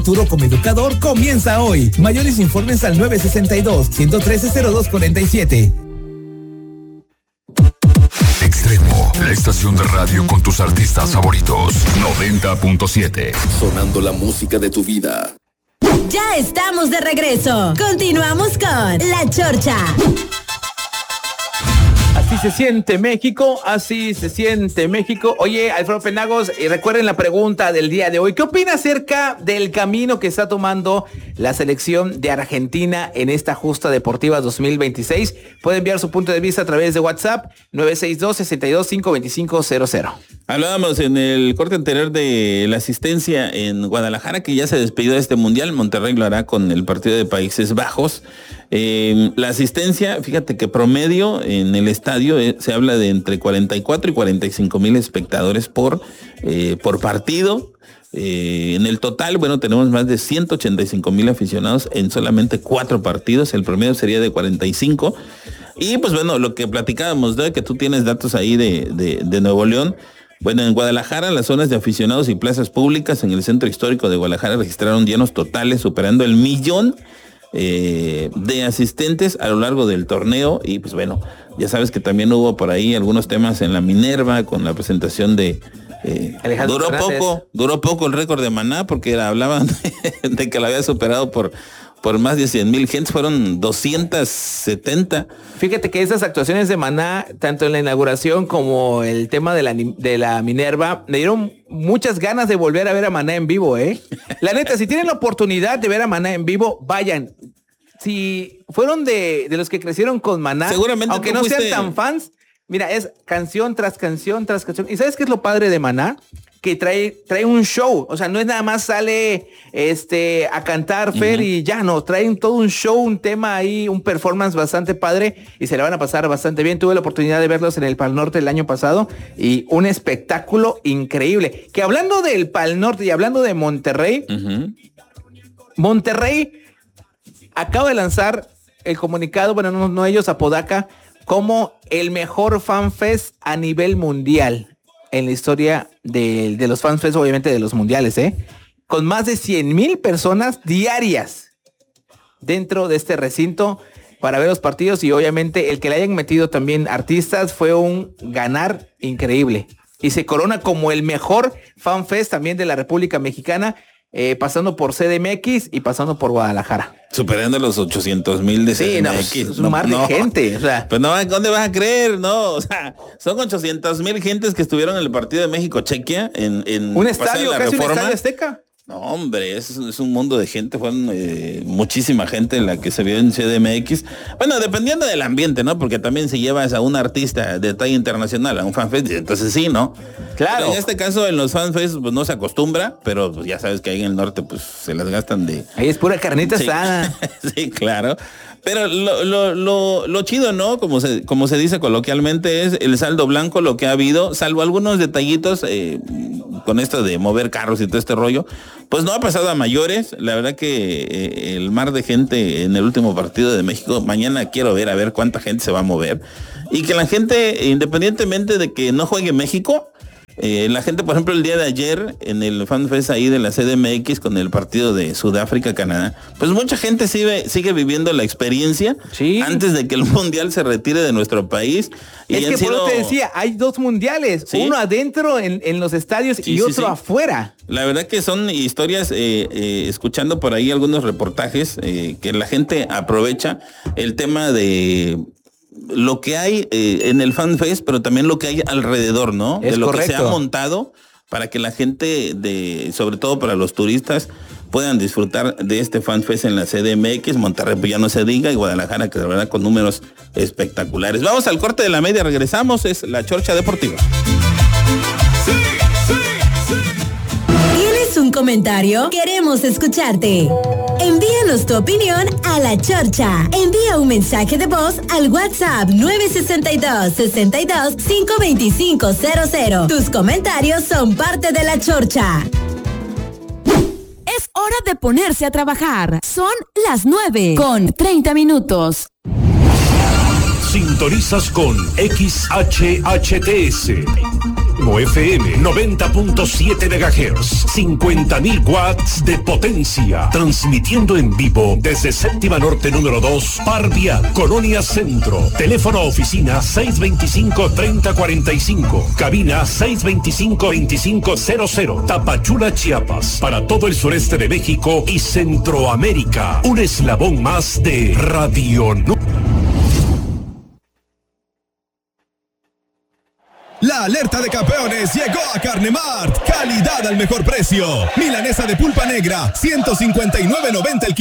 Futuro como educador comienza hoy. Mayores informes al 962-113-0247. Extremo, la estación de radio con tus artistas favoritos. 90.7. Sonando la música de tu vida. Ya estamos de regreso. Continuamos con La Chorcha. Así se siente México, así se siente México. Oye, Alfredo Penagos, recuerden la pregunta del día de hoy. ¿Qué opina acerca del camino que está tomando la selección de Argentina en esta justa deportiva 2026? Puede enviar su punto de vista a través de WhatsApp 962-62-52500. Hablábamos en el corte anterior de la asistencia en Guadalajara, que ya se despidió de este mundial. Monterrey lo hará con el partido de Países Bajos. La asistencia, fíjate que promedio en el estadio se habla de entre 44 y 45 mil espectadores por partido. En el total, bueno, tenemos más de 185 mil aficionados en solamente 4 partidos. El promedio sería de 45. Y pues bueno, lo que platicábamos, ¿no? Que tú tienes datos ahí de Nuevo León. Bueno, en Guadalajara, las zonas de aficionados y plazas públicas en el centro histórico de Guadalajara registraron llenos totales, superando el 1,000,000 de asistentes a lo largo del torneo. Y pues bueno, ya sabes que también hubo por ahí algunos temas en la Minerva con la presentación de duró poco el récord de Maná, porque hablaban de que lo había superado por más de 100,000 gentes, fueron 270. Fíjate que esas actuaciones de Maná, tanto en la inauguración como el tema de la Minerva, me dieron muchas ganas de volver a ver a Maná en vivo, La neta, si tienen la oportunidad de ver a Maná en vivo, vayan. Si fueron de los que crecieron con Maná, seguramente aunque no sean tan fans, mira, es canción tras canción tras canción. ¿Y sabes qué es lo padre de Maná? Que trae un show, o sea, no es nada más sale a cantar Fer y ya, no, traen todo un show, un tema ahí, un performance bastante padre y se le van a pasar bastante bien. Tuve la oportunidad de verlos en el Pal Norte el año pasado y un espectáculo increíble. Que hablando del Pal Norte y hablando de Monterrey, Monterrey acaba de lanzar el comunicado, bueno, no ellos, Apodaca, como el mejor FanFest a nivel mundial en la historia de los FanFest, obviamente de los mundiales, con más de 100,000 personas diarias dentro de este recinto para ver los partidos, y obviamente el que le hayan metido también artistas fue un ganar increíble. Y se corona como el mejor FanFest también de la República Mexicana, pasando por CDMX y pasando por Guadalajara. Superando los 800,000 de CDMX. Sí, es un mar de gente. O sea, pues no, ¿dónde vas a creer? No, o sea, son 800,000 gentes que estuvieron en el partido de México-Chequia en un estadio, casi un estadio azteca. No, hombre, es un mundo de gente, fueron muchísima gente la que se vio en CDMX. Bueno, dependiendo del ambiente, ¿no? Porque también si llevas a un artista de talla internacional a un FanFest, entonces sí, ¿no? Claro. Pero en este caso, en los FanFest, pues no se acostumbra, pero pues, ya sabes que ahí en el norte, pues se las gastan de... Ahí es pura carnita asada. Sí, claro. Pero lo chido, ¿no? Como se dice coloquialmente, es el saldo blanco, lo que ha habido, salvo algunos detallitos con esto de mover carros y todo este rollo, pues no ha pasado a mayores. La verdad que el mar de gente en el último partido de México, mañana quiero ver a ver cuánta gente se va a mover. Y que la gente, independientemente de que no juegue México, la gente, por ejemplo, el día de ayer en el FanFest ahí de la CDMX con el partido de Sudáfrica-Canadá, pues mucha gente sigue viviendo la experiencia antes de que el mundial se retire de nuestro país. Y es que por eso te decía, hay 2 mundiales, uno adentro en los estadios y otro afuera. La verdad que son historias, escuchando por ahí algunos reportajes, que la gente aprovecha el tema de lo que hay en el FanFest, pero también lo que hay alrededor, ¿no? Es de lo correcto. que se ha montado para que la gente, sobre todo para los turistas, puedan disfrutar de este FanFest en la CDMX. Monterrey, pues ya no se diga, y Guadalajara, que de verdad con números espectaculares. Vamos al corte de la media, regresamos, es La Chorcha Deportiva. ¿Tienes un comentario? Queremos escucharte. Envíanos tu opinión a La Chorcha. Envía un mensaje de voz al WhatsApp 962-62-52500. Tus comentarios son parte de La Chorcha. Es hora de ponerse a trabajar. Son las 9:30. Sintonizas con XHHTS, Ritmo FM 90.7 MHz, 50.000 watts de potencia, transmitiendo en vivo desde Séptima Norte número 2, Par Vial, Colonia Centro. Teléfono oficina 625-3045, cabina 625-2500, Tapachula, Chiapas, para todo el sureste de México y Centroamérica. Un eslabón más de Radio La alerta de campeones llegó a Carnemart. Calidad al mejor precio. Milanesa de pulpa negra, 159.90 el kilo.